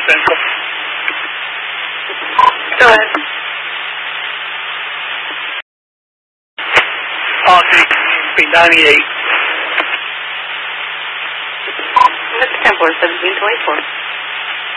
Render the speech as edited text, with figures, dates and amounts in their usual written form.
Central. Go ahead. Policy be 98. Mr. 10-4, 1724.